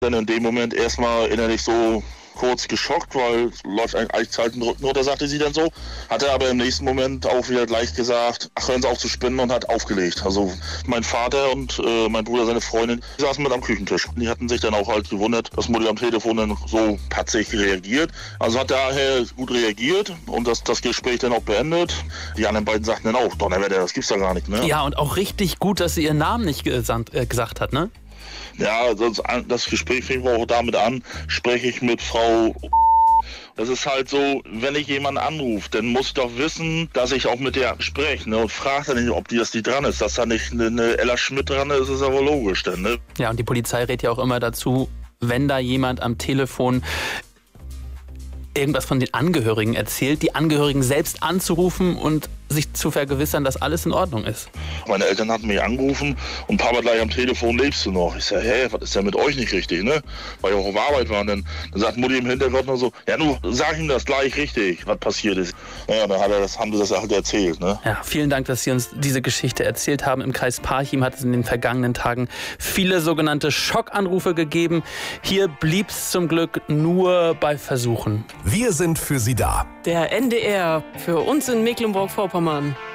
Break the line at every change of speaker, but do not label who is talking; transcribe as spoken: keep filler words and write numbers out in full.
Dann in dem Moment erstmal innerlich so kurz geschockt, weil es läuft eigentlich kalt den Rücken runter, sagte sie dann so. Hat er aber im nächsten Moment auch wieder gleich gesagt, ach, hören Sie auf zu spinnen, und hat aufgelegt. Also mein Vater und äh, mein Bruder, seine Freundin, die saßen mit am Küchentisch. Die hatten sich dann auch halt gewundert, dass Mutti am Telefon dann so patzig reagiert. Also hat daher gut reagiert und das, das Gespräch dann auch beendet. Die anderen beiden sagten dann auch, Donnerwetter, das gibt's da gar nicht, ne?
Ja, und auch richtig gut, dass sie ihren Namen nicht gesandt, äh, gesagt hat, ne?
Ja, das, das Gespräch fing auch damit an, spreche ich mit Frau. Das ist halt so, wenn ich jemanden anrufe, dann muss ich doch wissen, dass ich auch mit der spreche, ne? Und frage dann nicht, ob die das die dran ist. Dass da nicht eine, eine Ella Schmidt dran ist, ist aber logisch, denn, ne?
Ja, und die Polizei rät ja auch immer dazu, wenn da jemand am Telefon irgendwas von den Angehörigen erzählt, die Angehörigen selbst anzurufen und sich zu vergewissern, dass alles in Ordnung ist.
Meine Eltern hatten mich angerufen und Papa gleich am Telefon, lebst du noch? Ich sage, hä, was ist denn mit euch nicht richtig, ne? Weil ich auch auf Arbeit war. Und dann, dann sagt Mutti im Hintergrund noch so, ja, nu, sag ihm das gleich richtig, was passiert ist. Ja, dann hat er das, haben sie das halt erzählt, ne?
Ja, vielen Dank, dass Sie uns diese Geschichte erzählt haben. Im Kreis Parchim hat es in den vergangenen Tagen viele sogenannte Schockanrufe gegeben. Hier blieb es zum Glück nur bei Versuchen.
Wir sind für Sie da.
Der N D R für uns in Mecklenburg-Vorpommern.